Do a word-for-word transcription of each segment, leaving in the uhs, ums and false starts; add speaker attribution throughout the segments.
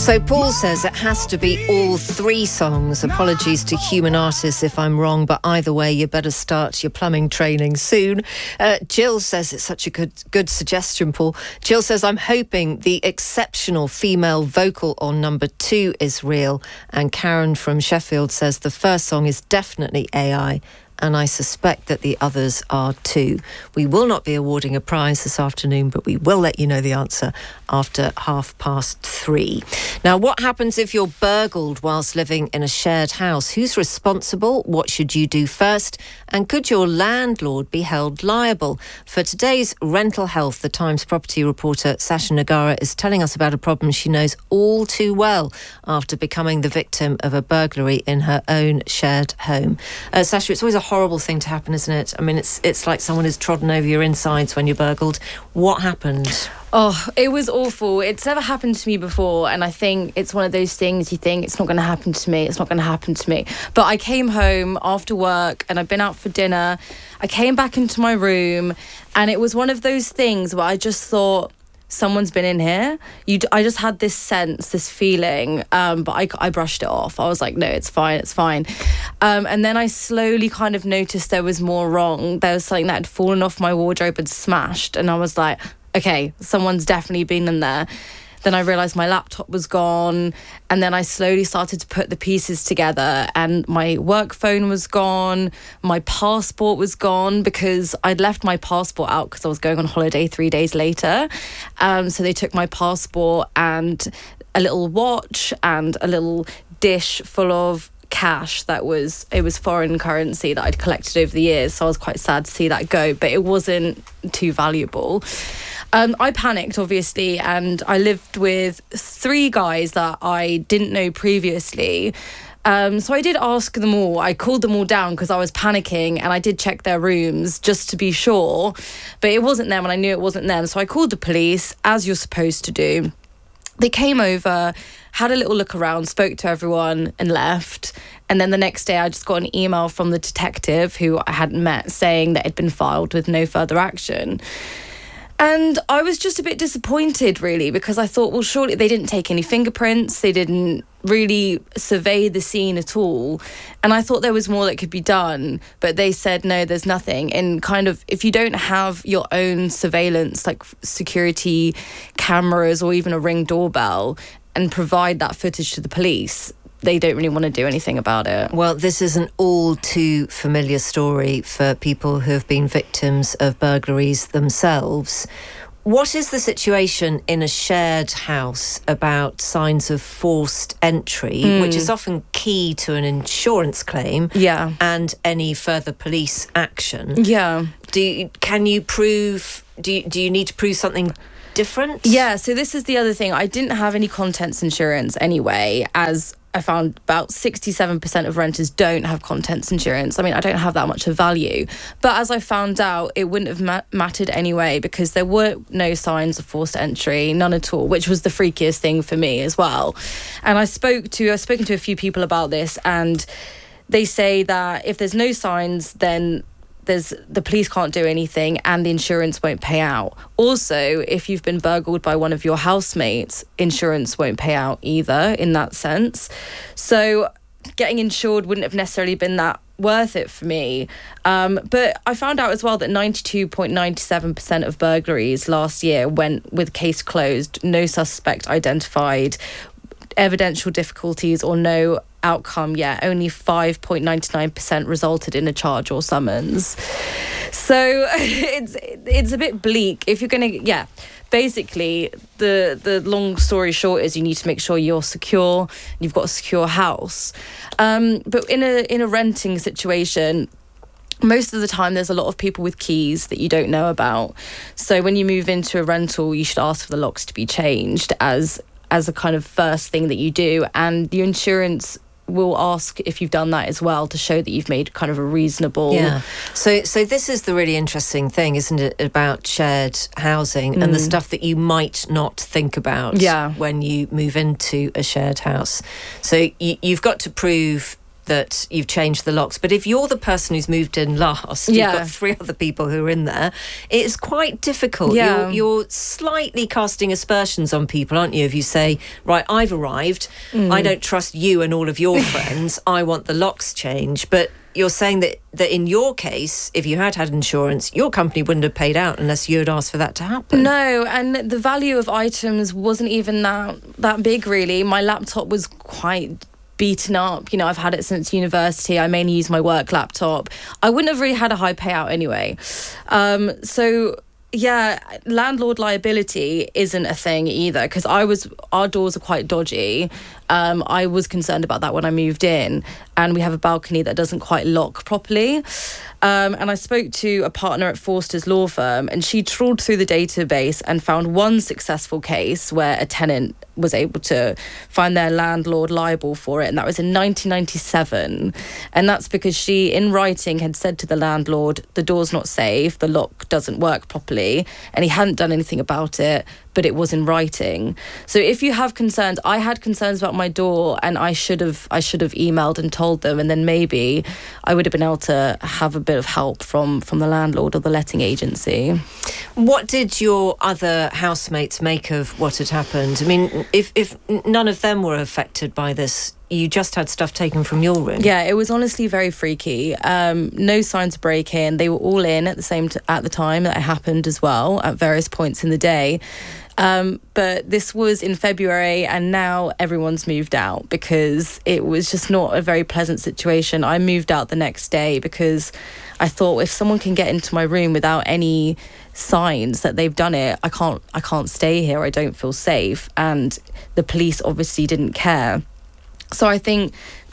Speaker 1: So Paul says it has to be all three songs. Apologies to human artists if I'm wrong, but either way, you better start your plumbing training soon. Uh, Jill says it's such a good good suggestion, Paul. Jill says, I'm hoping the exceptional female vocal on number two is real. And Karen from Sheffield says the first song is definitely A I. And I suspect that the others are too. We will not be awarding a prize this afternoon, but we will let you know the answer after half past three. Now, what happens if you're burgled whilst living in a shared house? Who's responsible? What should you do first? And could your landlord be held liable? For today's Rental Health, the Times property reporter Sasha Nagara is telling us about a problem she knows all too well after becoming the victim of a burglary in her own shared home. Uh, Sasha, it's always a horrible thing to happen, isn't it? I mean, it's it's like someone has trodden over your insides when you're burgled. What happened?
Speaker 2: Oh, it was awful. It's never happened to me before, and I think it's one of those things you think it's not going to happen to me, it's not going to happen to me. But I came home after work and I'd been out for dinner. I came back into my room and it was one of those things where I just thought, someone's been in here. You, I just had this sense, this feeling, um, but I, I brushed it off. I was like, no, it's fine, it's fine. Um, and then I slowly kind of noticed there was more wrong. There was something that had fallen off my wardrobe and smashed. And I was like, okay, someone's definitely been in there. Then I realised my laptop was gone, and then I slowly started to put the pieces together, and my work phone was gone, my passport was gone because I'd left my passport out because I was going on holiday three days later. Um, so they took my passport and a little watch and a little dish full of cash that was, it was foreign currency that I'd collected over the years, so I was quite sad to see that go, but it wasn't too valuable. Um, I panicked, obviously, and I lived with three guys that I didn't know previously. Um, so I did ask them all. I called them all down because I was panicking, and I did check their rooms just to be sure. But it wasn't them, and I knew it wasn't them. So I called the police, as you're supposed to do. They came over, had a little look around, spoke to everyone and left. And then the next day I just got an email from the detective who I hadn't met saying that it had been filed with no further action. And I was just a bit disappointed, really, because I thought, well, surely they didn't take any fingerprints. They didn't really survey the scene at all. And I thought there was more that could be done. But they said, no, there's nothing. And kind of, if you don't have your own surveillance, like security cameras or even a Ring doorbell, and provide that footage to the police, they don't really want to do anything about it.
Speaker 1: Well, this is an all too familiar story for people who have been victims of burglaries themselves. What is the situation in a shared house about signs of forced entry, mm. which is often key to an insurance claim,
Speaker 2: yeah,
Speaker 1: and any further police action?
Speaker 2: Yeah.
Speaker 1: Do you, can you prove? Do you, do you need to prove something different?
Speaker 2: Yeah. So this is the other thing. I didn't have any contents insurance anyway, as I found about sixty-seven percent of renters don't have contents insurance. I mean, I don't have that much of value. But as I found out, it wouldn't have ma- mattered anyway because there were no signs of forced entry, none at all, which was the freakiest thing for me as well. And I spoke to, I've spoken to a few people about this, and they say that if there's no signs, then there's the police can't do anything and the insurance won't pay out. Also, if you've been burgled by one of your housemates, insurance won't pay out either in that sense. So getting insured wouldn't have necessarily been that worth it for me. Um, but I found out as well that ninety-two point nine seven percent of burglaries last year went with case closed, no suspect identified, evidential difficulties or no outcome yet. Only five point nine nine percent resulted in a charge or summons. So it's it's a bit bleak. If you're going to, yeah, basically the the long story short is you need to make sure you're secure, you've got a secure house. Um, but in a in a renting situation, most of the time there's a lot of people with keys that you don't know about. So when you move into a rental, you should ask for the locks to be changed as as a kind of first thing that you do, and the insurance will ask if you've done that as well to show that you've made kind of a reasonable...
Speaker 1: Yeah. So so this is the really interesting thing, isn't it, about shared housing mm. and the stuff that you might not think about
Speaker 2: yeah.
Speaker 1: when you move into a shared house. So you, you've got to prove that you've changed the locks, but if you're the person who's moved in last,
Speaker 2: Yeah.
Speaker 1: you've got three other people who are in there, it's quite difficult.
Speaker 2: Yeah.
Speaker 1: You're, you're slightly casting aspersions on people, aren't you? If you say, right, I've arrived,
Speaker 2: Mm.
Speaker 1: I don't trust you and all of your friends, I want the locks changed. But you're saying that, that in your case, if you had had insurance, your company wouldn't have paid out unless you had asked for that to happen.
Speaker 2: No, and the value of items wasn't even that that big, really. My laptop was quite beaten up. You know, I've had it since university. I mainly use my work laptop. I wouldn't have really had a high payout anyway. Um, so... Yeah, landlord liability isn't a thing either, because I was our doors are quite dodgy. Um, I was concerned about that when I moved in, and we have a balcony that doesn't quite lock properly. Um, and I spoke to a partner at Forster's law firm, and she trawled through the database and found one successful case where a tenant was able to find their landlord liable for it, and that was in nineteen ninety-seven. And that's because she, in writing, had said to the landlord, the door's not safe, the lock doesn't work properly, and he hadn't done anything about it, but it was in writing. So if you have concerns, I had concerns about my door, and I should have I should have emailed and told them, and then maybe I would have been able to have a bit of help from from the landlord or the letting agency.
Speaker 1: What did your other housemates make of what had happened? I mean, if if none of them were affected by this, you just had stuff taken from your room.
Speaker 2: Yeah, it was honestly very freaky. Um, no signs of break-in. They were all in at the same t- at the time that it happened as well, at various points in the day. Um, but this was in February, and now everyone's moved out because it was just not a very pleasant situation. I moved out the next day because I thought, if someone can get into my room without any signs that they've done it, I can't I can't stay here. I don't feel safe. And the police obviously didn't care. So I think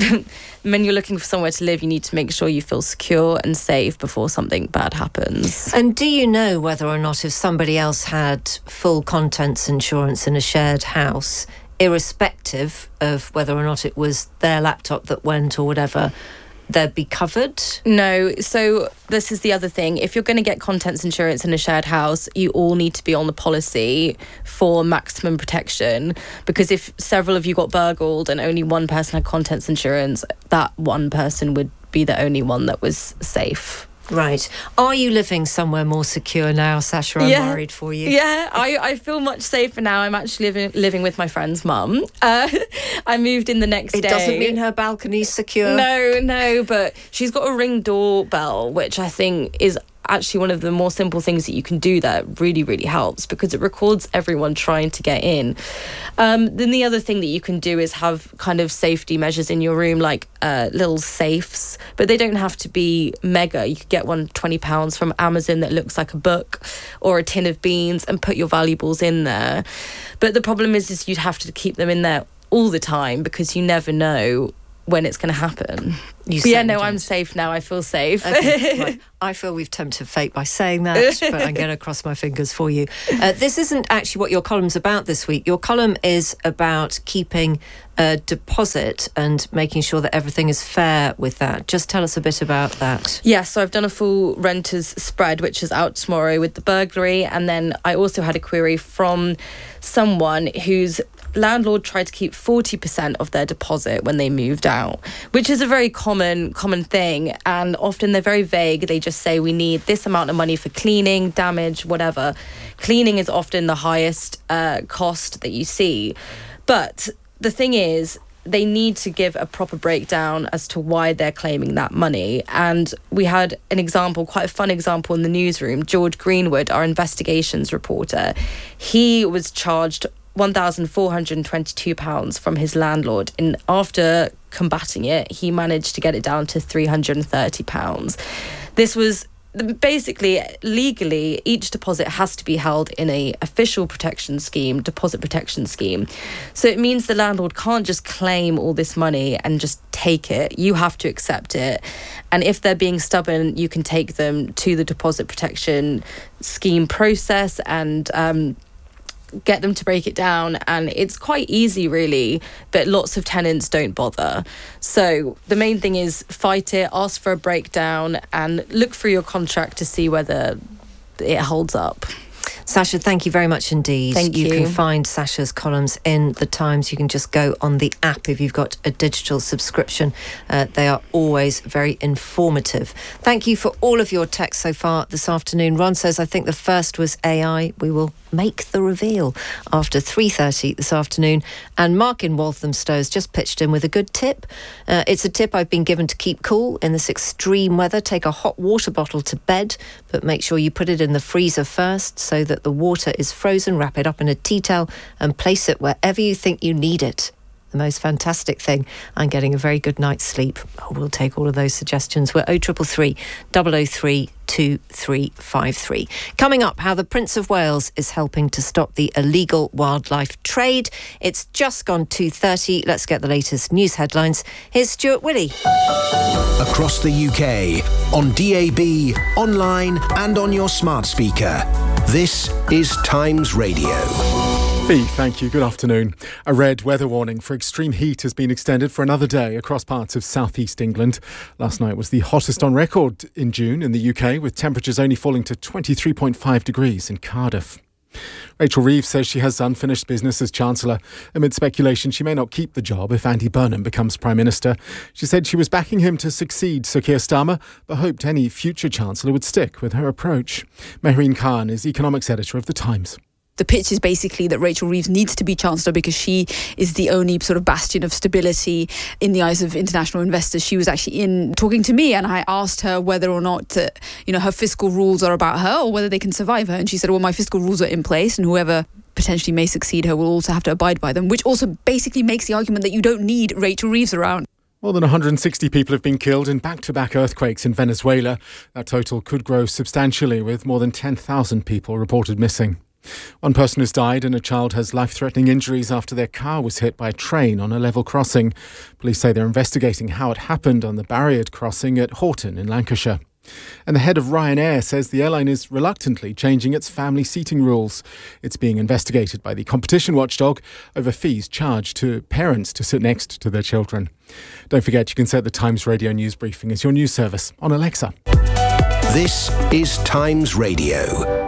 Speaker 2: when you're looking for somewhere to live, you need to make sure you feel secure and safe before something bad happens.
Speaker 1: And do you know whether or not, if somebody else had full contents insurance in a shared house, irrespective of whether or not it was their laptop that went or whatever, they'd be covered?
Speaker 2: No. So this is the other thing. If you're going to get contents insurance in a shared house, you all need to be on the policy for maximum protection, because if several of you got burgled and only one person had contents insurance, that one person would be the only one that was safe.
Speaker 1: Right. Are you living somewhere more secure now, Sasha? I'm
Speaker 2: Yeah.
Speaker 1: worried for you.
Speaker 2: Yeah, I, I feel much safer now. I'm actually living living with my friend's mum. Uh, I moved in the next
Speaker 1: It
Speaker 2: day.
Speaker 1: doesn't mean her balcony's secure.
Speaker 2: No, no, but she's got a Ring doorbell, which I think is actually one of the more simple things that you can do that really, really helps, because it records everyone trying to get in. Um, then the other thing that you can do is have kind of safety measures in your room, like uh, little safes, but they don't have to be mega. You could get one twenty pounds from Amazon that looks like a book or a tin of beans and put your valuables in there. But the problem is, is you'd have to keep them in there all the time, because you never know when it's going to happen.
Speaker 1: You
Speaker 2: But yeah,
Speaker 1: certainly
Speaker 2: no,
Speaker 1: don't.
Speaker 2: I'm safe now. I feel safe.
Speaker 1: Okay, right. I feel we've tempted fate by saying that, but I'm going to cross my fingers for you. Uh, this isn't actually what your column's about this week. Your column is about keeping a deposit and making sure that everything is fair with that. Just tell us a bit about that.
Speaker 2: Yeah, so I've done a full renters spread, which is out tomorrow with the burglary. And then I also had a query from someone whose landlord tried to keep forty percent of their deposit when they moved out, which is a very common common thing. And often they're very vague. They just say, we need this amount of money for cleaning, damage, whatever. Cleaning is often the highest uh, cost that you see. But the thing is, they need to give a proper breakdown as to why they're claiming that money. And we had an example, quite a fun example in the newsroom. George Greenwood, our investigations reporter, he was charged one thousand four hundred twenty-two pounds from his landlord. And after combating it, he managed to get it down to three hundred thirty pounds. This was basically, legally, each deposit has to be held in a official protection scheme, deposit protection scheme. So it means the landlord can't just claim all this money and just take it. You have to accept it. And if they're being stubborn, you can take them to the deposit protection scheme process and um, get them to break it down. And it's quite easy, really, but lots of tenants don't bother. So the main thing is fight it, ask for a breakdown, and look through your contract to see whether it holds up.
Speaker 1: Sasha, thank you very much indeed.
Speaker 2: Thank
Speaker 1: you.
Speaker 2: you.
Speaker 1: You can find Sasha's columns in The Times. You can just go on the app if you've got a digital subscription. Uh, they are always very informative. Thank you for all of your texts so far this afternoon. Ron says, I think the first was A I. We will make the reveal after three thirty this afternoon. And Mark in Walthamstow has just pitched in with a good tip. Uh, it's a tip I've been given to keep cool in this extreme weather. Take a hot water bottle to bed, but make sure you put it in the freezer first so that the water is frozen. Wrap it up in a tea towel and place it wherever you think you need it. The most fantastic thing. I'm getting a very good night's sleep. Oh, we'll take all of those suggestions. We're oh triple three, double oh three, two three five three. Coming up, how the Prince of Wales is helping to stop the illegal wildlife trade. It's just gone two thirty. Let's get the latest news headlines. Here's Stuart Willey.
Speaker 3: Across the U K, on D A B, online and on your smart speaker. This is Times Radio.
Speaker 4: Fee, thank you. Good afternoon. A red weather warning for extreme heat has been extended for another day across parts of southeast England. Last night was the hottest on record in June in the U K, with temperatures only falling to twenty-three point five degrees in Cardiff. Rachel Reeves says she has unfinished business as Chancellor. Amid speculation she may not keep the job if Andy Burnham becomes Prime Minister. She said she was backing him to succeed Sir Keir Starmer, but hoped any future Chancellor would stick with her approach. Mehreen Khan is Economics Editor of The Times.
Speaker 5: The pitch is basically that Rachel Reeves needs to be Chancellor because she is the only sort of bastion of stability in the eyes of international investors. She was actually in talking to me and I asked her whether or not, uh, you know, her fiscal rules are about her or whether they can survive her. And she said, well, my fiscal rules are in place and whoever potentially may succeed her will also have to abide by them, which also basically makes the argument that you don't need Rachel Reeves around.
Speaker 4: More than one hundred sixty people have been killed in back-to-back earthquakes in Venezuela. That total could grow substantially, with more than ten thousand people reported missing. One person has died and a child has life-threatening injuries after their car was hit by a train on a level crossing. Police say they're investigating how it happened on the barriered crossing at Horton in Lancashire. And the head of Ryanair says the airline is reluctantly changing its family seating rules. It's being investigated by the competition watchdog over fees charged to parents to sit next to their children. Don't forget you can set the Times Radio news briefing as your news service on Alexa.
Speaker 3: This is Times Radio.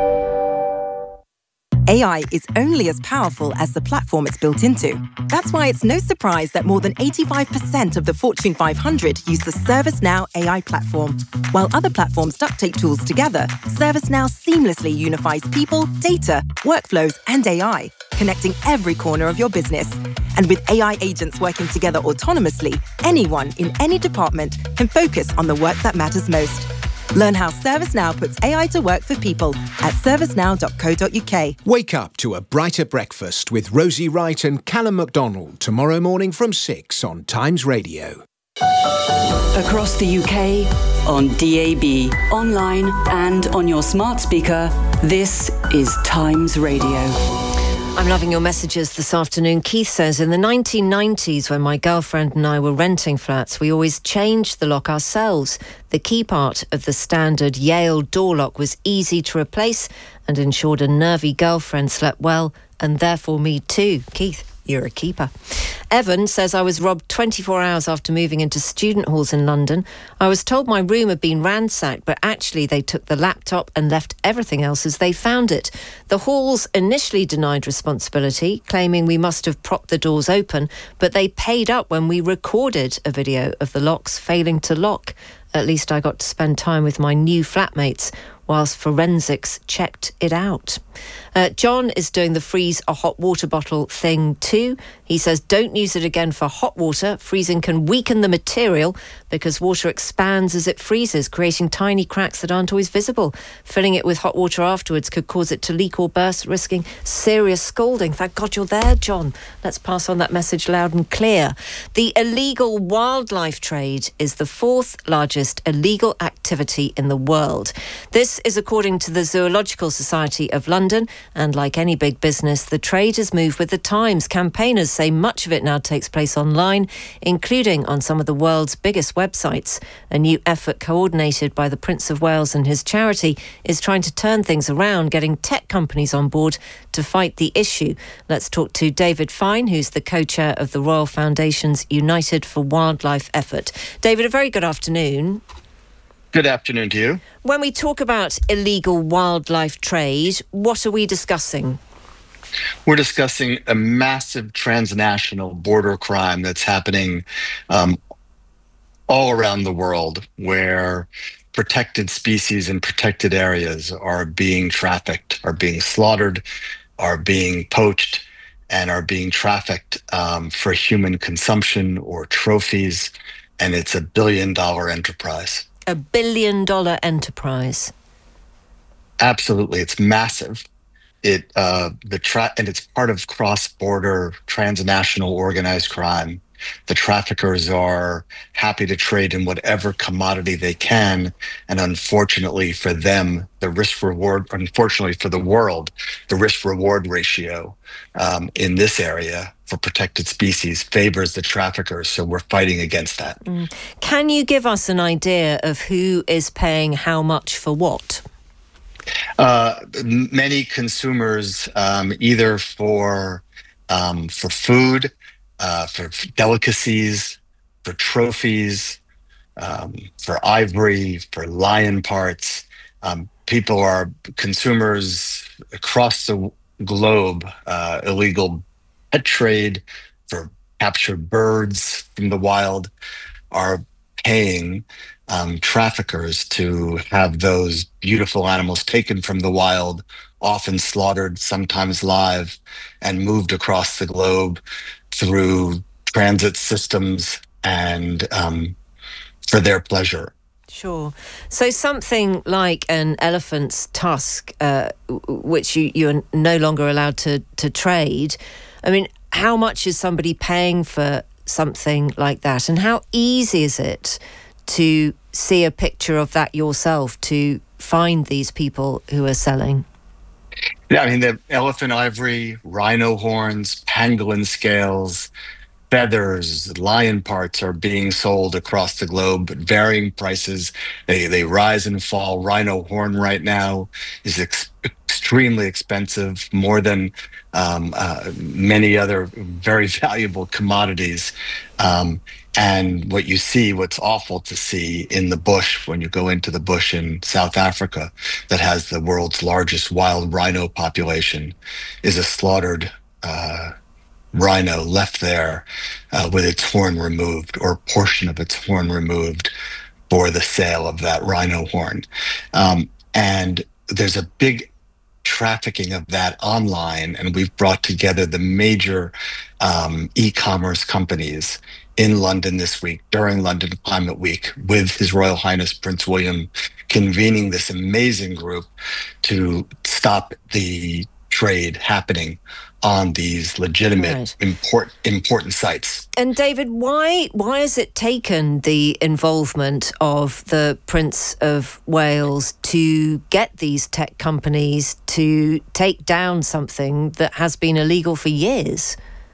Speaker 6: A I is only as powerful as the platform it's built into. That's why it's no surprise that more than eighty-five percent of the Fortune five hundred use the ServiceNow A I platform. While other platforms duct tape tools together, ServiceNow seamlessly unifies people, data, workflows, and A I, connecting every corner of your business. And with A I agents working together autonomously, anyone in any department can focus on the work that matters most. Learn how ServiceNow puts A I to work for people at servicenow dot co dot uk.
Speaker 3: Wake up to a brighter breakfast with Rosie Wright and Callum MacDonald tomorrow morning from six on Times Radio.
Speaker 7: Across the U K, on D A B, online and on your smart speaker, this is Times Radio.
Speaker 1: I'm loving your messages this afternoon. Keith says, in the nineteen nineties, when my girlfriend and I were renting flats, we always changed the lock ourselves. The key part of the standard Yale door lock was easy to replace and ensured a nervy girlfriend slept well, and therefore me too. Keith, you're a keeper. Evan says, I was robbed twenty-four hours after moving into student halls in London. I was told my room had been ransacked, but actually they took the laptop and left everything else as they found it. The halls initially denied responsibility, claiming we must have propped the doors open, but they paid up when we recorded a video of the locks failing to lock. At least I got to spend time with my new flatmates whilst forensics checked it out. Uh, John is doing the freeze a hot water bottle thing too. He says, don't use it again for hot water. Freezing can weaken the material because water expands as it freezes, creating tiny cracks that aren't always visible. Filling it with hot water afterwards could cause it to leak or burst, risking serious scalding. Thank God you're there, John. Let's pass on that message loud and clear. The illegal wildlife trade is the fourth largest illegal activity in the world. This is according to the Zoological Society of London, and like any big business, the trade has moved with the times. Campaigners say much of it now takes place online, including on some of the world's biggest websites. A new effort coordinated by the Prince of Wales and his charity is trying to turn things around, getting tech companies on board to fight the issue. Let's talk to David Fine, who's the co-chair of the Royal Foundation's United for Wildlife effort. David, a very good afternoon.
Speaker 8: Good afternoon to you.
Speaker 1: When we talk about illegal wildlife trade, what are we discussing?
Speaker 8: We're discussing a massive transnational border crime that's happening um, all around the world, where protected species in protected areas are being trafficked, are being slaughtered, are being poached, and are being trafficked um, for human consumption or trophies. And it's a billion dollar enterprise.
Speaker 1: A billion dollar enterprise.
Speaker 8: Absolutely. It's massive. It uh, the tra- and it's part of cross-border transnational organized crime. The traffickers are happy to trade in whatever commodity they can, and unfortunately for them, the risk-reward, unfortunately for the world, the risk-reward ratio um, in this area for protected species favors the traffickers, so we're fighting against that.
Speaker 1: Mm. Can you give us an idea of who is paying how much for what?
Speaker 8: Uh, many consumers, um, either for um, for food, uh, for delicacies, for trophies, um, for ivory, for lion parts. Um, people are consumers across the globe. Uh, illegal pet trade for captured birds from the wild are paying um, traffickers to have those beautiful animals taken from the wild, often slaughtered, sometimes live, and moved across the globe through transit systems and um, for their pleasure.
Speaker 1: Sure. So something like an elephant's tusk, uh, which you, you're no longer allowed to, to trade, I mean, how much is somebody paying for something like that? And how easy is it to see a picture of that yourself, to find these people who are selling?
Speaker 8: Yeah, I mean, the elephant ivory, rhino horns, pangolin scales, feathers, lion parts are being sold across the globe at varying prices. They they rise and fall. Rhino horn right now is ex- extremely expensive, more than um, uh, many other very valuable commodities. Um, and what you see, what's awful to see in the bush, when you go into the bush in South Africa that has the world's largest wild rhino population, is a slaughtered uh rhino left there uh, with its horn removed, or a portion of its horn removed, for the sale of that rhino horn. Um, and there's a big trafficking of that online, and we've brought together the major um, e-commerce companies in London this week, during London Climate Week, with His Royal Highness Prince William convening this amazing group to stop the trade happening on these legitimate, right. important, important sites.
Speaker 1: And David, why why has it taken the involvement of the Prince of Wales to get these tech companies to take down something that has been illegal for years?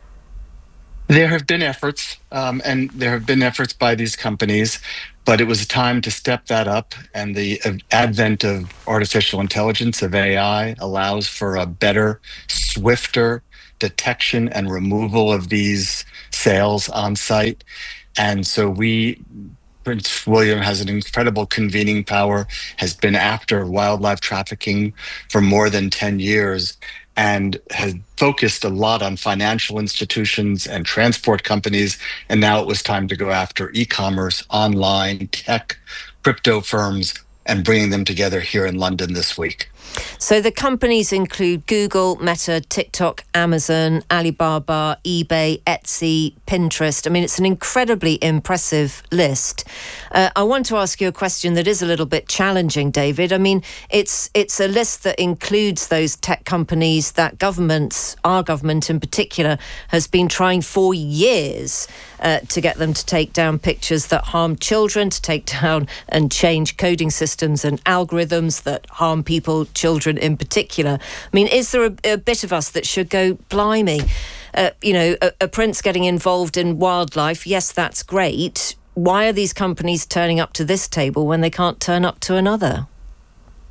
Speaker 8: There have been efforts, um, and there have been efforts by these companies, but it was time to step that up. And the uh, advent of artificial intelligence, of A I, allows for a better, swifter detection and removal of these sales on site. And so we, Prince William has an incredible convening power, has been after wildlife trafficking for more than ten years, and has focused a lot on financial institutions and transport companies. And now it was time to go after e-commerce, online, tech, crypto firms, and bringing them together here in London this week.
Speaker 1: So the companies include Google, Meta, TikTok, Amazon, Alibaba, eBay, Etsy, Pinterest. I mean, it's an incredibly impressive list. Uh, I want to ask you a question that is a little bit challenging, David. I mean, it's it's a list that includes those tech companies that governments, our government in particular, has been trying for years uh, to get them to take down pictures that harm children, to take down and change coding systems and algorithms that harm people, children in particular. I mean, is there a, a bit of us that should go, blimey, uh, you know, a, a prince getting involved in wildlife, yes, that's great. Why are these companies turning up to this table when they can't turn up to another?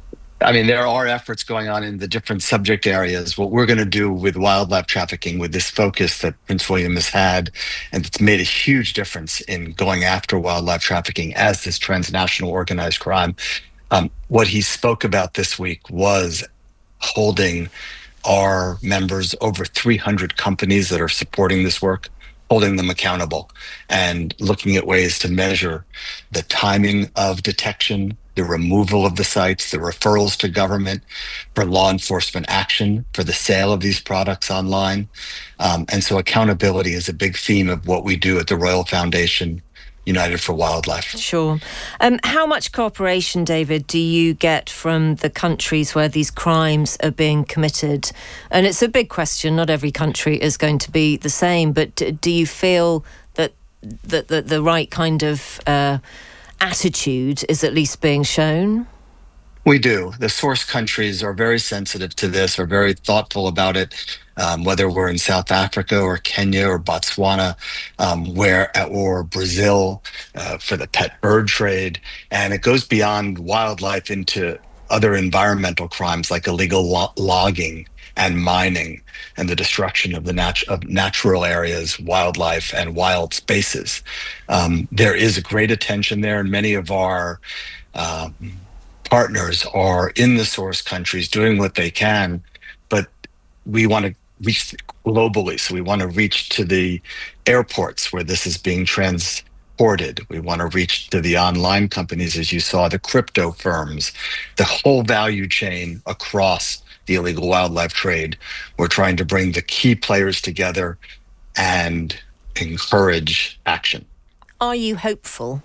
Speaker 8: I mean, there are efforts going on in the different subject areas. What we're going to do with wildlife trafficking, with this focus that Prince William has had, and it's made a huge difference in going after wildlife trafficking as this transnational organized crime. Um, what he spoke about this week was holding our members, over three hundred companies that are supporting this work, holding them accountable and looking at ways to measure the timing of detection, the removal of the sites, the referrals to government for law enforcement action, for the sale of these products online. Um, and so accountability is a big theme of what we do at the Royal Foundation United for Wildlife.
Speaker 1: Sure. Um, how much cooperation, David, do you get from the countries where these crimes are being committed? And it's a big question. Not every country is going to be the same, but do you feel that that the, the right kind of uh, attitude is at least being shown?
Speaker 8: We do. The source countries are very sensitive to this, are very thoughtful about it, um, whether we're in South Africa or Kenya or Botswana, um, where or Brazil uh, for the pet bird trade. And it goes beyond wildlife into other environmental crimes like illegal lo- logging and mining and the destruction of the nat- of natural areas, wildlife, and wild spaces. Um, there is a great attention there, and many of our um, partners are in the source countries doing what they can, but we want to reach globally. So we want to reach to the airports where this is being transported. We want to reach to the online companies, as you saw, the crypto firms, the whole value chain across the illegal wildlife trade. We're trying to bring the key players together and encourage action.
Speaker 1: Are you hopeful?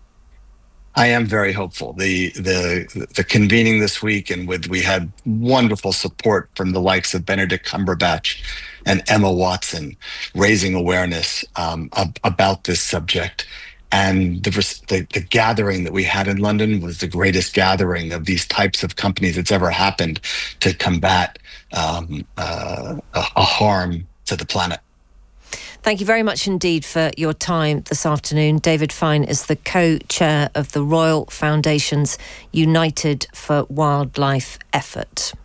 Speaker 8: I am very hopeful. The the the convening this week, and with we had wonderful support from the likes of Benedict Cumberbatch and Emma Watson, raising awareness um, ab- about this subject. And the, the the gathering that we had in London was the greatest gathering of these types of companies that's ever happened to combat um, uh, a, a harm to the planet.
Speaker 1: Thank you very much indeed for your time this afternoon. David Fine is the co-chair of the Royal Foundation's United for Wildlife effort.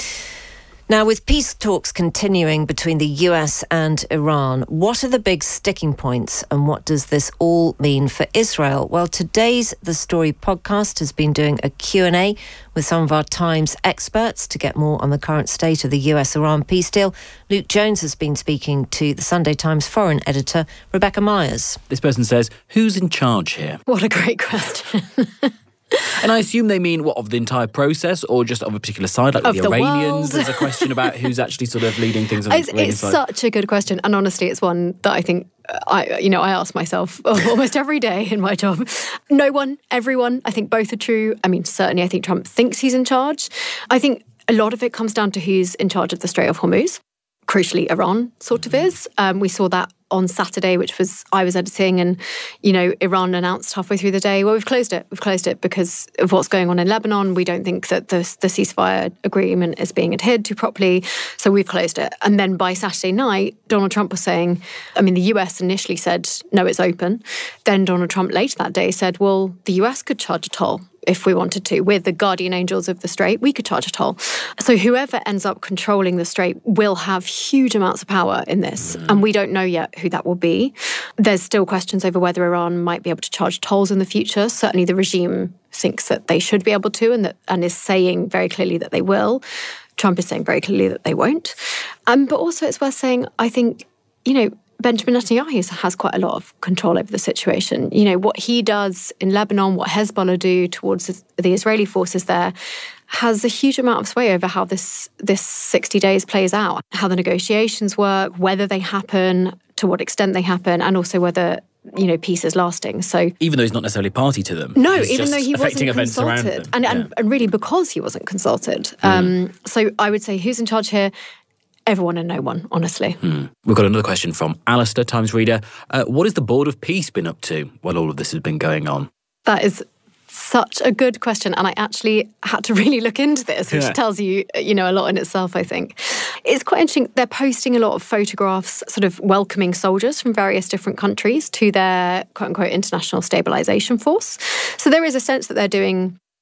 Speaker 1: Now, with peace talks continuing between the U S and Iran, what are the big sticking points and what does this all mean for Israel? Well, today's The Story podcast has been doing a Q and A with some of our Times experts to get more on the current state of the U S-Iran peace deal. Luke Jones has been speaking to the Sunday Times foreign editor, Rebecca Myers.
Speaker 9: This person says, who's in charge here?
Speaker 10: What a great question.
Speaker 9: And I assume they mean, what, of the entire process or just of a particular side, like
Speaker 10: of
Speaker 9: the,
Speaker 10: the
Speaker 9: Iranians?
Speaker 10: world.
Speaker 9: There's a question about who's actually sort of leading things on
Speaker 10: It's,
Speaker 9: the Iranian
Speaker 10: it's
Speaker 9: side.
Speaker 10: such a good question. And honestly, it's one that I think, I, you know, I ask myself almost every day in my job. No one, everyone, I think both are true. I mean, certainly I think Trump thinks he's in charge. I think a lot of it comes down to who's in charge of the Strait of Hormuz. Crucially, Iran sort of is. Um, we saw that on Saturday, which was I was editing, and you know, Iran announced halfway through the day, well, we've closed it. We've closed it because of what's going on in Lebanon. We don't think that the, the ceasefire agreement is being adhered to properly, so we've closed it. And then by Saturday night, Donald Trump was saying, I mean, the U S initially said, no, it's open. Then Donald Trump later that day said, well, the U S could charge a toll if we wanted to. We're the guardian angels of the Strait. We could charge a toll. So whoever ends up controlling the Strait will have huge amounts of power in this. Mm. And we don't know yet who that will be. There's still questions over whether Iran might be able to charge tolls in the future. Certainly the regime thinks that they should be able to and, that, and is saying very clearly that they will. Trump is saying very clearly that they won't. Um, but also it's worth saying, I think, you know, Benjamin Netanyahu has quite a lot of control over the situation. You know, what he does in Lebanon, what Hezbollah do towards the Israeli forces there, has a huge amount of sway over how this this sixty days plays out, how the negotiations work, whether they happen, to what extent they happen, and also whether, you know, peace is lasting. So
Speaker 9: even though he's not necessarily party to them.
Speaker 10: No,
Speaker 9: he's
Speaker 10: even
Speaker 9: just
Speaker 10: though he
Speaker 9: affecting
Speaker 10: wasn't
Speaker 9: events around
Speaker 10: consulted.
Speaker 9: them.
Speaker 10: And,
Speaker 9: yeah.
Speaker 10: and, and really because he wasn't consulted.
Speaker 9: Mm.
Speaker 10: Um, so I would say who's in charge here? Everyone and no one, honestly.
Speaker 9: Hmm. We've got another question from Alistair, Times reader. Uh, what has the Board of Peace been up to while all of this has been going on?
Speaker 10: That is such a good question. And I actually had to really look into this, which
Speaker 9: yeah.
Speaker 10: tells you, you know, a lot in itself, I think. It's quite interesting. They're posting a lot of photographs, sort of welcoming soldiers from various different countries to their, quote unquote, international stabilisation force. So there is a sense that they're doing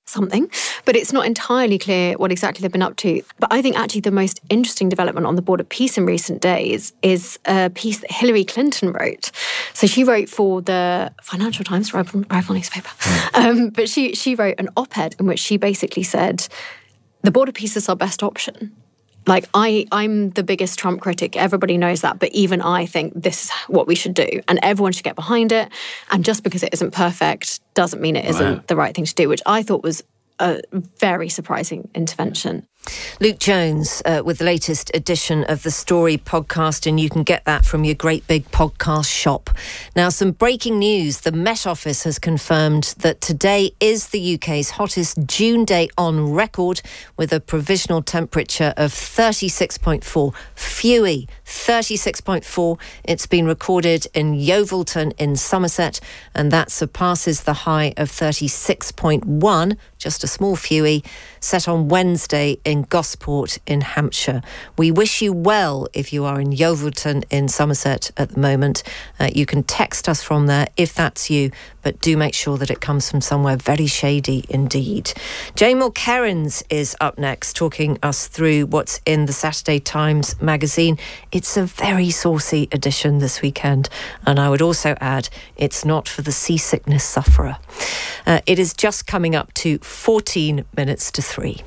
Speaker 10: something, but it's not entirely clear what exactly they've been up to. But I think actually the most interesting development on the Board of Peace in recent days is a piece that Hillary Clinton wrote. So she wrote for the Financial Times, rival, rival newspaper, um, but she, she wrote an op-ed in which she basically said, the Board of Peace is our best option. Like, I, I'm the biggest Trump critic. Everybody knows that. But even I think this is what we should do. And everyone should get behind it. And just because it isn't perfect doesn't mean it isn't wow. the right thing to do, which I thought was a very surprising intervention.
Speaker 1: Luke Jones uh, with the latest edition of the Story podcast, and you can get that from your great big podcast shop. Now, some breaking news. The Met Office has confirmed that today is the U K's hottest June day on record, with a provisional temperature of thirty-six point four. Phewie, thirty-six point four. It's been recorded in Yeovilton in Somerset, and that surpasses the high of thirty-six point one, just a small Phewie, set on Wednesday in Gosport in Hampshire. We wish you well if you are in Yeovilton in Somerset at the moment. Uh, you can text us from there if that's you, but do make sure that it comes from somewhere very shady indeed. Jane Mulkerrins is up next, talking us through what's in the Saturday Times magazine. It's a very saucy edition this weekend, and I would also add, it's not for the seasickness sufferer. Uh, it is just coming up to fourteen minutes to three.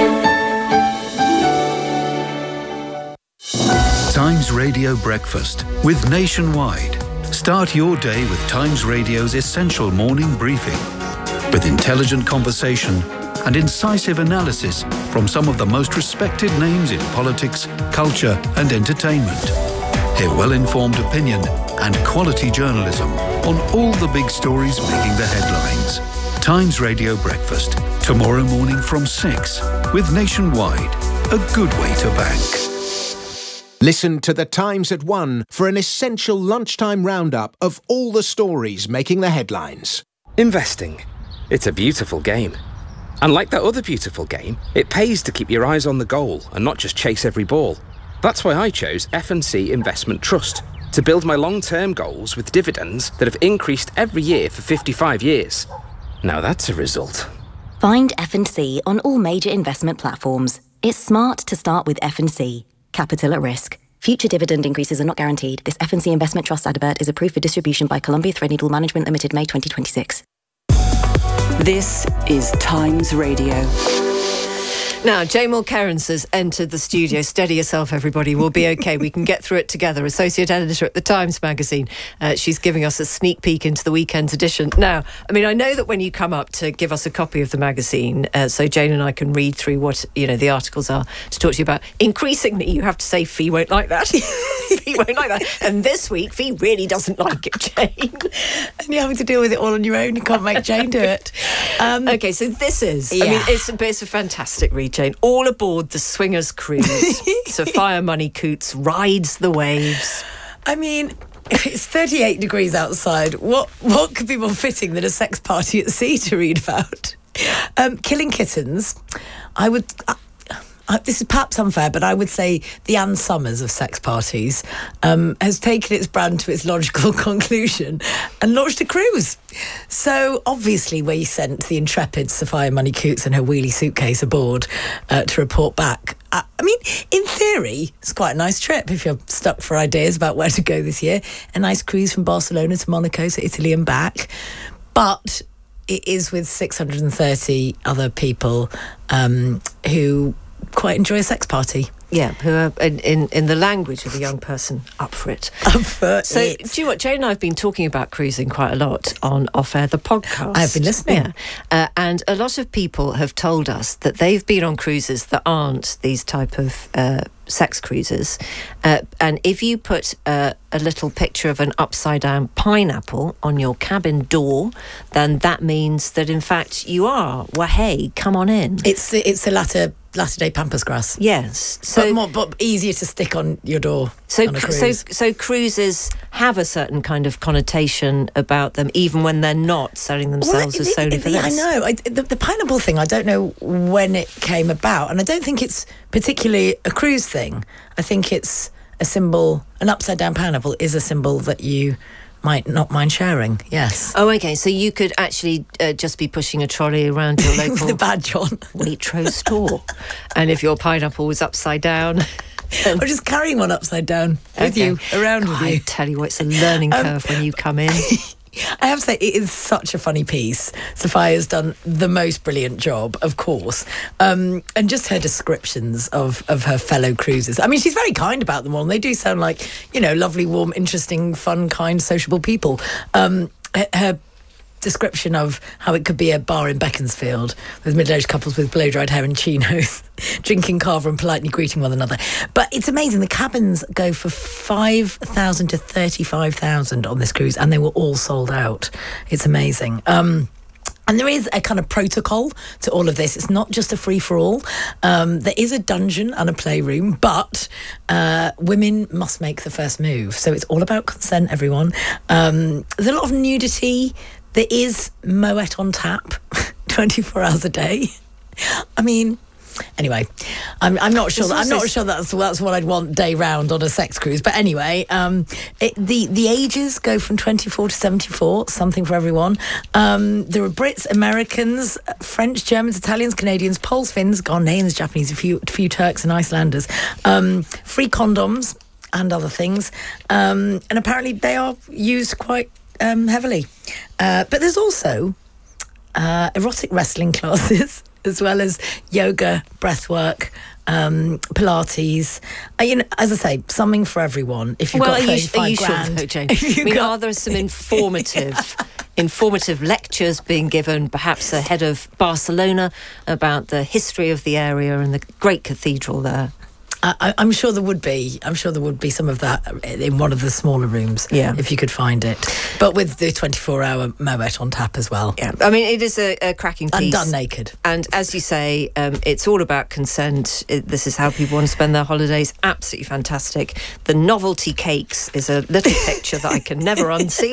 Speaker 11: Times Radio Breakfast with Nationwide. Start your day with Times Radio's essential morning briefing, with intelligent conversation and incisive analysis from some of the most respected names in politics, culture and entertainment. Hear well-informed opinion and quality journalism on all the big stories making the headlines. Times Radio Breakfast, tomorrow morning from six, with Nationwide, a good way to bank.
Speaker 3: Listen to The Times at one for an essential lunchtime roundup of all the stories making the headlines.
Speaker 12: Investing. It's a beautiful game. And like that other beautiful game, it pays to keep your eyes on the goal and not just chase every ball. That's why I chose F and C Investment Trust, to build my long-term goals with dividends that have increased every year for fifty-five years. Now that's a result.
Speaker 13: Find F and C on all major investment platforms. It's smart to start with F and C. Capital at risk. Future dividend increases are not guaranteed. This F and C Investment Trust advert is approved for distribution by Columbia Threadneedle Management Limited, May twenty twenty-six.
Speaker 7: This is Times Radio.
Speaker 1: Now, Jane Mulkerrins has entered the studio. Steady yourself, everybody. We'll be okay. We can get through it together. Associate editor at The Times magazine. Uh, she's giving us a sneak peek into the weekend's edition. Now, I mean, I know that when you come up to give us a copy of the magazine, uh, so Jane and I can read through what, you know, the articles are to talk to you about, increasingly you have to say Fee won't like that. Fee won't like that. And this week, Fee really doesn't like it, Jane.
Speaker 14: And you're having to deal with it all on your own. You can't make Jane do it.
Speaker 1: Um, okay, so this is, yeah. I mean, it's, it's a fantastic read, Jane. All aboard the Swingers Cruise. Sophia Money Coots rides the waves.
Speaker 14: I mean, if it's thirty-eight degrees outside, what what could be more fitting than a sex party at sea to read about? Um, killing kittens. I would... Uh, Uh, this is perhaps unfair, but I would say the Ann Summers of sex parties um, has taken its brand to its logical conclusion and launched a cruise. So obviously we sent the intrepid Sophia Money Coots and her wheelie suitcase aboard uh, to report back. I, I mean, in theory, it's quite a nice trip if you're stuck for ideas about where to go this year. A nice cruise from Barcelona to Monaco to Italy and back. But it is with six hundred thirty other people um, who... quite enjoy a sex party.
Speaker 1: Yeah, who are, in, in, in the language of a young person, up for it.
Speaker 14: Up for
Speaker 1: so,
Speaker 14: it.
Speaker 1: So, do you know what? Jane and I have been talking about cruising quite a lot on Off Air, the podcast.
Speaker 14: I've been listening.
Speaker 1: Yeah. Uh, and a lot of people have told us that they've been on cruises that aren't these type of uh, sex cruises. Uh, and if you put uh, a little picture of an upside-down pineapple on your cabin door, then that means that, in fact, you are, well, hey, come on in.
Speaker 14: It's the, it's the latter... latter day pampas grass.
Speaker 1: Yes, so
Speaker 14: but more, but easier to stick on your door.
Speaker 1: So,
Speaker 14: on a cruise.
Speaker 1: so, so cruises have a certain kind of connotation about them, even when they're not selling themselves
Speaker 14: well,
Speaker 1: as solely
Speaker 14: the,
Speaker 1: for
Speaker 14: the,
Speaker 1: this.
Speaker 14: I know I, the, the pineapple thing. I don't know when it came about, and I don't think it's particularly a cruise thing. I think it's a symbol. An upside down pineapple is a symbol that you might not mind sharing. Yes.
Speaker 1: Oh, okay. So you could actually uh, just be pushing a trolley around your local
Speaker 14: with a badge on
Speaker 1: Waitrose store, and if your pineapple was upside down.
Speaker 14: Or just carrying one upside down with okay. you, around with
Speaker 1: I
Speaker 14: you.
Speaker 1: I tell you what, it's a learning um, curve when you come in.
Speaker 14: I have to say, it is such a funny piece. Sophia's done the most brilliant job, of course. Um, and just her descriptions of, of her fellow cruisers. I mean, she's very kind about them all, and they do sound like, you know, lovely, warm, interesting, fun, kind, sociable people. Um, her, her description of how it could be a bar in Beaconsfield with middle-aged couples with blow-dried hair and chinos drinking cava and politely greeting one another. But it's amazing. The cabins go for five thousand to thirty-five thousand on this cruise, and they were all sold out. It's amazing. Um, And there is a kind of protocol to all of this. It's not just a free-for-all. Um, there is a dungeon and a playroom, but uh, women must make the first move. So it's all about consent, everyone. Um, there's a lot of nudity. There is Moet on tap twenty-four hours a day. I mean... Anyway, I'm, I'm not sure. That, I'm not sure that's that's what I'd want day round on a sex cruise. But anyway, um, it, the the ages go from twenty-four to seventy-four, something for everyone. Um, there are Brits, Americans, French, Germans, Italians, Canadians, Poles, Finns, Ghanaians, Japanese, a few a few Turks and Icelanders. Um, free condoms and other things, um, and apparently they are used quite um, heavily. Uh, but there's also uh, erotic wrestling classes, as well as yoga, breathwork, um, Pilates. Uh, you know, as I say, something for everyone. If you've
Speaker 1: well,
Speaker 14: got thirty-five
Speaker 1: are you, are you
Speaker 14: grand,
Speaker 1: sure, Jane? I mean, are there some informative, yeah. informative lectures being given, perhaps ahead of Barcelona, about the history of the area and the great cathedral there?
Speaker 14: I, I'm sure there would be. I'm sure there would be some of that in one of the smaller rooms,
Speaker 1: yeah.
Speaker 14: if you could find it. But with the twenty-four hour Moet on tap as well.
Speaker 1: Yeah, I mean, it is a, a cracking piece.
Speaker 14: And done naked.
Speaker 1: And as you say, um, it's all about consent. It, this is how people want to spend their holidays. Absolutely fantastic. The novelty cakes is a little picture that I can never unsee.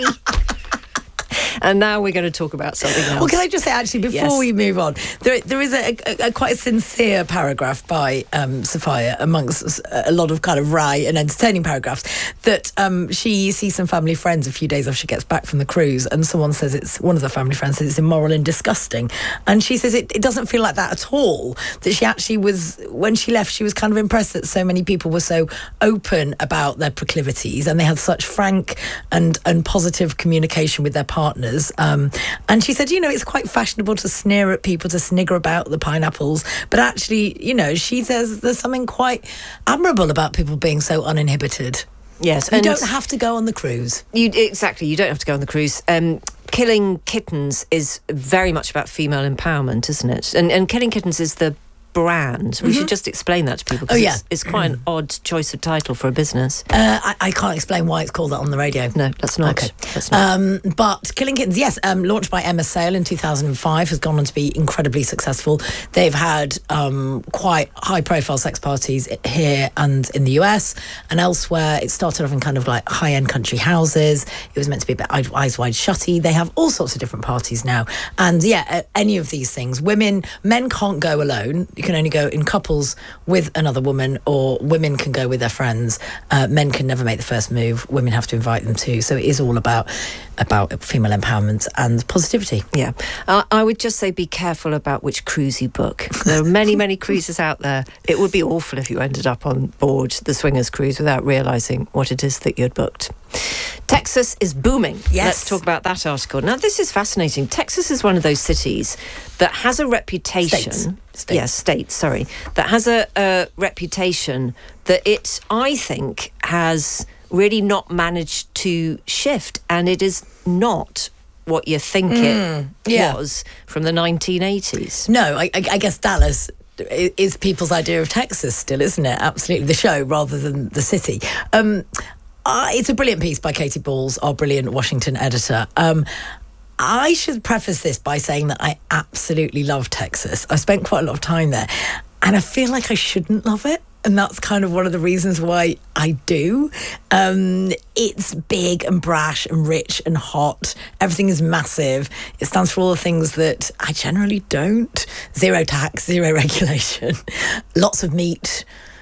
Speaker 1: And now we're going to talk about something else.
Speaker 14: Well, can I just say, actually, before
Speaker 1: yes.
Speaker 14: we move on, there there is a, a, a quite a sincere paragraph by um, Sophia, amongst a lot of kind of wry and entertaining paragraphs, that um, she sees some family friends a few days after she gets back from the cruise, and someone says it's, one of the family friends says it's immoral and disgusting. And she says it, it doesn't feel like that at all, that she actually was, when she left, she was kind of impressed that so many people were so open about their proclivities, and they had such frank and, and positive communication with their partners. Um, and she said, you know, it's quite fashionable to sneer at people, to snigger about the pineapples, but actually, you know, she says there's something quite admirable about people being so uninhibited.
Speaker 1: Yes,
Speaker 14: you
Speaker 1: and
Speaker 14: don't have to go on the cruise.
Speaker 1: You exactly, you don't have to go on the cruise. Um, Killing Kittens is very much about female empowerment, isn't it? And, and Killing Kittens is the brand. We mm-hmm. should just explain that to people, because
Speaker 14: oh, yeah.
Speaker 1: it's, it's quite an odd choice of title for a business.
Speaker 14: Uh, I, I can't explain why it's called that on the radio.
Speaker 1: No, that's not.
Speaker 14: Okay.
Speaker 1: That's not.
Speaker 14: Um, but Killing Kittens, yes, um, launched by Emma Sale in two thousand five, has gone on to be incredibly successful. They've had um, quite high-profile sex parties here and in the U S and elsewhere. It started off in kind of like high-end country houses. It was meant to be a bit Eyes Wide Shutty. They have all sorts of different parties now. And yeah, any of these things, women, men can't go alone. You can only go in couples with another woman, or women can go with their friends. Uh, men can never make the first move. Women have to invite them too. So it is all about about female empowerment and positivity.
Speaker 1: Yeah. Uh, I would just say be careful about which cruise you book. There are many, many cruises out there. It would be awful if you ended up on board the Swingers cruise without realising what it is that you'd booked. Texas is booming.
Speaker 14: Yes.
Speaker 1: Let's talk about that article. Now, this is fascinating. Texas is one of those cities that has a reputation...
Speaker 14: States. States.
Speaker 1: Yes, states, sorry. That has a, a reputation that it, I think, has really not managed to shift. And it is not what you think
Speaker 14: mm,
Speaker 1: it
Speaker 14: yeah.
Speaker 1: was from the nineteen eighties.
Speaker 14: No, I, I, I guess Dallas is people's idea of Texas still, isn't it? Absolutely. The show rather than the city. Um... Uh, it's a brilliant piece by Katie Balls, our brilliant Washington editor. Um, I should preface this by saying that I absolutely love Texas. I've spent quite a lot of time there, and I feel like I shouldn't love it. And that's kind of one of the reasons why I do. Um, it's big and brash and rich and hot. Everything is massive. It stands for all the things that I generally don't. Zero tax, zero regulation, lots of meat,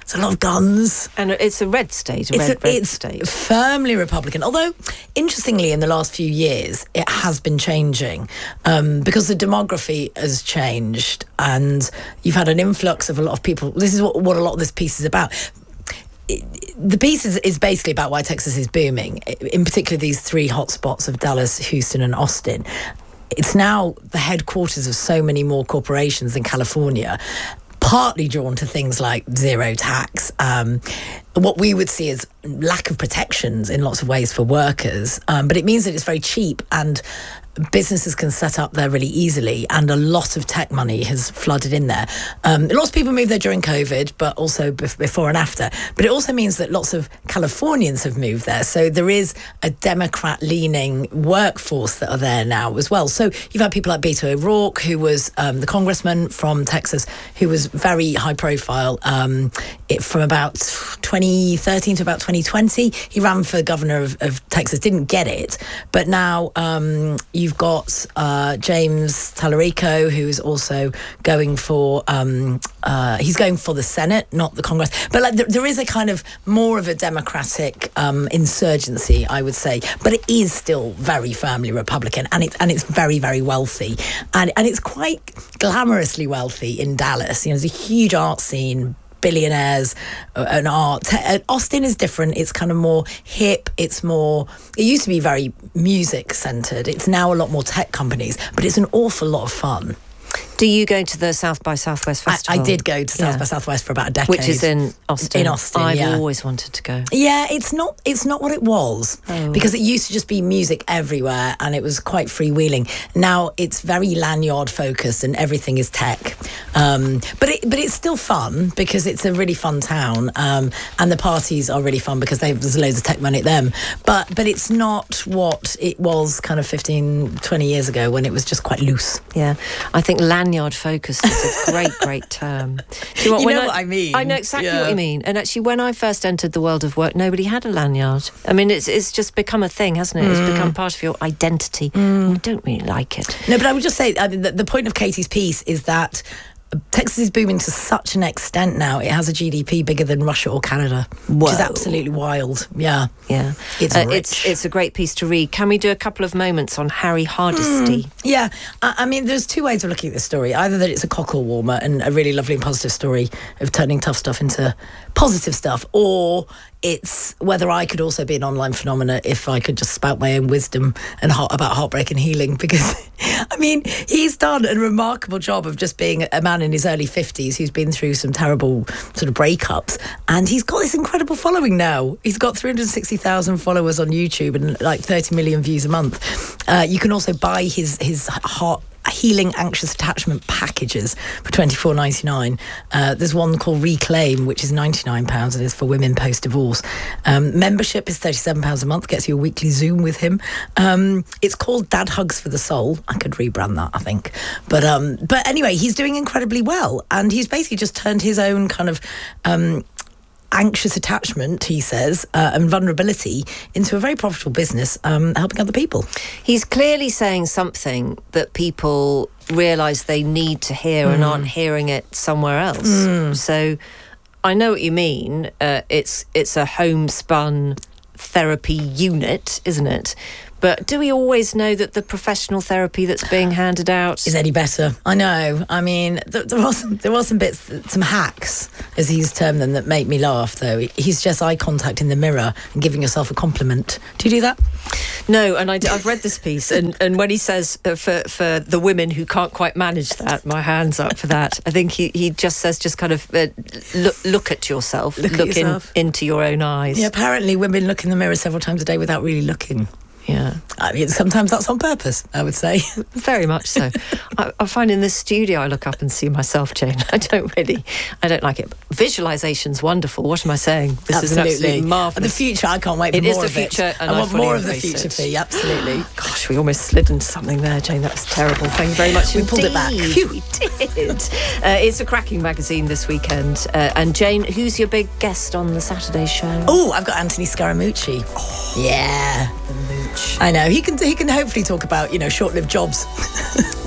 Speaker 14: It's a lot of guns.
Speaker 1: And it's a red state, a
Speaker 14: it's
Speaker 1: red,
Speaker 14: a,
Speaker 1: red
Speaker 14: it's
Speaker 1: state.
Speaker 14: firmly Republican. Although, interestingly, in the last few years, it has been changing um, because the demography has changed and you've had an influx of a lot of people. This is what, what a lot of this piece is about. It, the piece is, is basically about why Texas is booming, in particular these three hotspots of Dallas, Houston and Austin. It's now the headquarters of so many more corporations than California, partly drawn to things like zero tax, um, what we would see as lack of protections in lots of ways for workers. Um, but it means that it's very cheap and businesses can set up there really easily, and a lot of tech money has flooded in there. Um, lots of people moved there during COVID, but also bef- before and after. But it also means that lots of Californians have moved there. So there is a Democrat-leaning workforce that are there now as well. So you've had people like Beto O'Rourke, who was um, the congressman from Texas, who was very high profile um, it, from about twenty thirteen to about twenty twenty. He ran for governor of, of Texas, didn't get it. But now um, you You've got uh, James Tallarico, who is also going for, um, uh, he's going for the Senate, not the Congress. But like, there, there is a kind of more of a Democratic um, insurgency, I would say. But it is still very firmly Republican, and it's and it's very, very wealthy. And, and it's quite glamorously wealthy in Dallas. You know, there's a huge art scene, billionaires and art. Austin is different. It's kind of more hip. It's more, it used to be very music centered. It's now a lot more tech companies, but it's an awful lot of fun.
Speaker 1: Do you go to the South by Southwest Festival?
Speaker 14: I, I did go to South yeah. by Southwest for about a decade.
Speaker 1: Which is in Austin.
Speaker 14: In Austin,
Speaker 1: I've
Speaker 14: yeah.
Speaker 1: always wanted to go.
Speaker 14: Yeah, it's not it's not what it was.
Speaker 1: Oh.
Speaker 14: Because it used to just be music everywhere and it was quite freewheeling. Now it's very lanyard focused and everything is tech. Um, but it, but it's still fun because it's a really fun town. Um, and the parties are really fun because there's loads of tech money at them. But, but it's not what it was kind of fifteen, twenty years ago when it was just quite loose.
Speaker 1: Yeah, I think lanyard focused is a great, great term. Do you, want,
Speaker 14: you
Speaker 1: when
Speaker 14: know
Speaker 1: I,
Speaker 14: what I mean.
Speaker 1: I know exactly
Speaker 14: yeah.
Speaker 1: what you mean. And actually, when I first entered the world of work, nobody had a lanyard. I mean, it's it's just become a thing, hasn't it? Mm. It's become part of your identity. Mm. I don't really like it.
Speaker 14: No, but I would just say, I mean, the, the point of Katie's piece is that Texas is booming to such an extent now. It has a G D P bigger than Russia or Canada,
Speaker 1: Whoa.
Speaker 14: which is absolutely wild. Yeah,
Speaker 1: yeah,
Speaker 14: it's
Speaker 1: uh,
Speaker 14: rich.
Speaker 1: It's it's a great piece to read. Can we do a couple of moments on Harry Hardesty?
Speaker 14: Mm, yeah, I, I mean, there's two ways of looking at this story. Either that it's a cockle warmer and a really lovely and positive story of turning tough stuff into positive stuff, or it's whether I could also be an online phenomena if I could just spout my own wisdom and heart, about heartbreak and healing. Because, I mean, he's done a remarkable job of just being a man in his early fifties who's been through some terrible sort of breakups, and he's got this incredible following now. He's got three hundred sixty thousand followers on YouTube and like thirty million views a month. Uh, you can also buy his his heart healing anxious attachment packages for twenty-four ninety-nine. Uh, there's one called Reclaim, which is ninety-nine pounds and is for women post-divorce. Um, membership is thirty-seven pounds a month, gets you a weekly Zoom with him. Um, it's called Dad Hugs for the Soul. I could rebrand that, I think. But um, but anyway, he's doing incredibly well, and he's basically just turned his own kind of Um, anxious attachment, he says, uh, and vulnerability into a very profitable business, um, helping other people.
Speaker 1: He's clearly saying something that people realise they need to hear mm. and aren't hearing it somewhere else.
Speaker 14: Mm.
Speaker 1: So I know what you mean. Uh, it's it's a homespun therapy unit, isn't it? But do we always know that the professional therapy that's being handed out
Speaker 14: is any better? I know. I mean, there, there are some, there are some bits, some hacks, as he's termed them, that make me laugh, though. He's just eye contact in the mirror and giving yourself a compliment. Do you do that?
Speaker 1: No, and I, I've read this piece, and, and when he says uh, for, for the women who can't quite manage that, my hand's up for that. I think he, he just says just kind of uh, look, look at yourself,
Speaker 14: look,
Speaker 1: look
Speaker 14: at yourself.
Speaker 1: In, into your own eyes.
Speaker 14: Yeah, apparently women look in the mirror several times a day without really looking.
Speaker 1: Yeah.
Speaker 14: I mean, sometimes that's on purpose, I would say.
Speaker 1: Very much so. I, I find in this studio I look up and see myself, Jane. I don't really, I don't like it. Visualization's wonderful. What am I saying? This
Speaker 14: absolutely.
Speaker 1: is an absolutely marvellous.
Speaker 14: The future, I can't wait for
Speaker 1: it
Speaker 14: more
Speaker 1: is the
Speaker 14: of
Speaker 1: future,
Speaker 14: it.
Speaker 1: And
Speaker 14: I,
Speaker 1: I
Speaker 14: want more of the
Speaker 1: embrace
Speaker 14: future
Speaker 1: it.
Speaker 14: fee, absolutely.
Speaker 1: Gosh, we almost slid into something there, Jane. That was terrible. Thank you very much
Speaker 14: We
Speaker 1: indeed.
Speaker 14: pulled it back. Phew.
Speaker 1: We did. Uh, it's a cracking magazine this weekend. Uh, and Jane, who's your big guest on the Saturday show?
Speaker 14: Oh, I've got Anthony Scaramucci. Oh, yeah.
Speaker 1: The mooch.
Speaker 14: I know. He can, he can hopefully talk about, you know, short-lived jobs.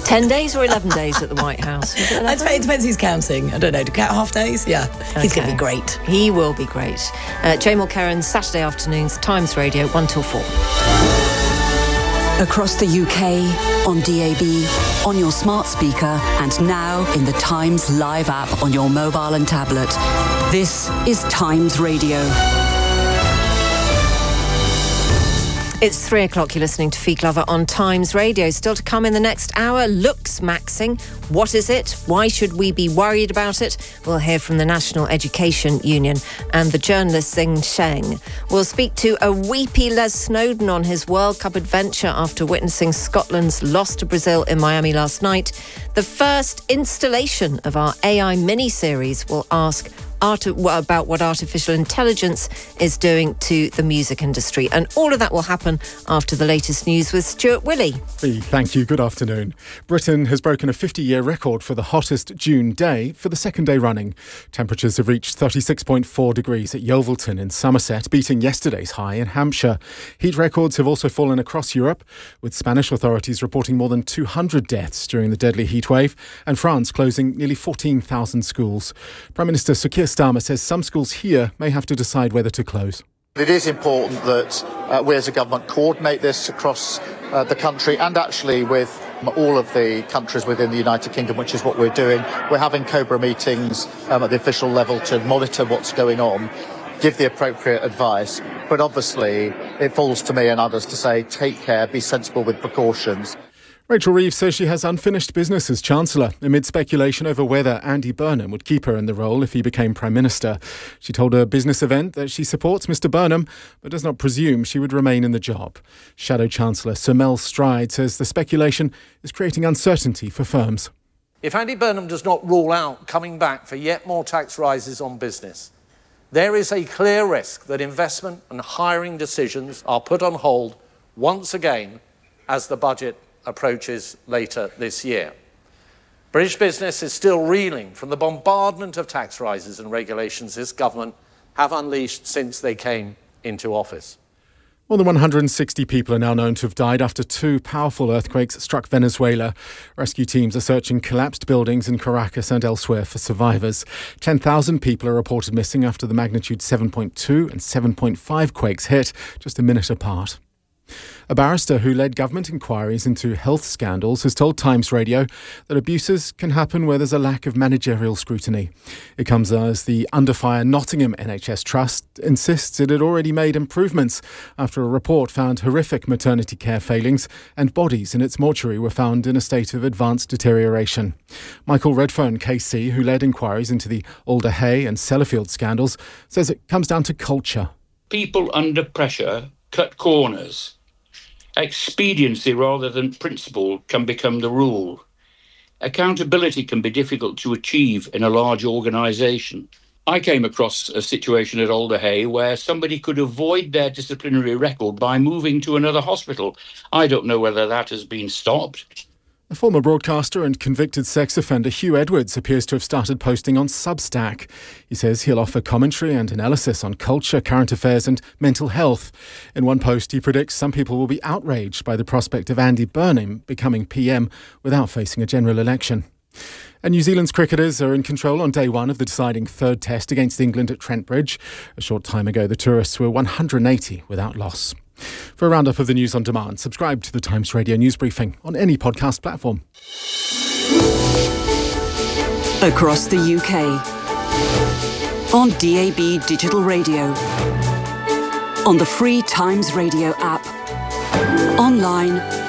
Speaker 1: ten days or eleven days at the White House?
Speaker 14: It depends who's counting. I don't know. Do count half days? Yeah. Okay. He's going to be great.
Speaker 1: He will be great. Uh, Jay Mulkerrin, Saturday afternoons, Times Radio, one till four.
Speaker 7: Across the U K, on D A B, on your smart speaker, and now in the Times Live app on your mobile and tablet. This is Times Radio.
Speaker 1: It's three o'clock. You're listening to Fee Glover on Times Radio. Still to come in the next hour, looks maxing. What is it? Why should we be worried about it? We'll hear from the National Education Union and the journalist Xing Sheng. We'll speak to a weepy Les Snowdon on his World Cup adventure after witnessing Scotland's loss to Brazil in Miami last night. The first installation of our A I mini-series will ask Art- about what artificial intelligence is doing to the music industry. And all of that will happen after the latest news with Stuart Willey.
Speaker 4: Thank you. Good afternoon. Britain has broken a fifty-year record for the hottest June day for the second day running. Temperatures have reached thirty-six point four degrees at Yeovilton in Somerset, beating yesterday's high in Hampshire. Heat records have also fallen across Europe, with Spanish authorities reporting more than two hundred deaths during the deadly heatwave, and France closing nearly fourteen thousand schools. Prime Minister Sir Keir Starmer says some schools here may have to decide whether to close.
Speaker 15: It is important that uh, we as a government coordinate this across uh, the country and actually with all of the countries within the United Kingdom, which is what we're doing. We're having COBRA meetings um, at the official level to monitor what's going on, give the appropriate advice. But obviously, it falls to me and others to say, take care, be sensible with precautions.
Speaker 4: Rachel Reeves says she has unfinished business as Chancellor amid speculation over whether Andy Burnham would keep her in the role if he became Prime Minister. She told a business event that she supports Mr Burnham but does not presume she would remain in the job. Shadow Chancellor Sir Mel Stride says the speculation is creating uncertainty for firms.
Speaker 16: If Andy Burnham does not rule out coming back for yet more tax rises on business, there is a clear risk that investment and hiring decisions are put on hold once again as the budget approaches later this year. British business is still reeling from the bombardment of tax rises and regulations this government have unleashed since they came into office.
Speaker 4: More than one hundred sixty people are now known to have died after two powerful earthquakes struck Venezuela. Rescue teams are searching collapsed buildings in Caracas and elsewhere for survivors. ten thousand people are reported missing after the magnitude seven point two and seven point five quakes hit just a minute apart. A barrister who led government inquiries into health scandals has told Times Radio that abuses can happen where there's a lack of managerial scrutiny. It comes as the Under Fire Nottingham N H S Trust insists it had already made improvements after a report found horrific maternity care failings and bodies in its mortuary were found in a state of advanced deterioration. Michael Redfern, K C, who led inquiries into the Alder Hey and Sellafield scandals, says it comes down to culture.
Speaker 17: People under pressure cut corners. Expediency rather than principle can become the rule. Accountability can be difficult to achieve in a large organisation. I came across a situation at Alder Hey where somebody could avoid their disciplinary record by moving to another hospital. I don't know whether that has been stopped.
Speaker 4: A former broadcaster and convicted sex offender Hugh Edwards appears to have started posting on Substack. He says he'll offer commentary and analysis on culture, current affairs and mental health. In one post, he predicts some people will be outraged by the prospect of Andy Burnham becoming P M without facing a general election. And New Zealand's cricketers are in control on day one of the deciding third test against England at Trent Bridge. A short time ago, the tourists were one hundred eighty without loss. For a roundup of the news on demand, subscribe to the Times Radio News Briefing on any podcast platform.
Speaker 7: Across the U K, on D A B Digital Radio, on the free Times Radio app, online